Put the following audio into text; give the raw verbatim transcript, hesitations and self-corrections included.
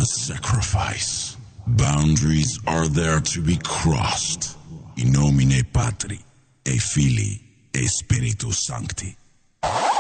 a sacrifice. Boundaries are there to be crossed. In nomine Patri, et Filii, et Spiritus Sancti.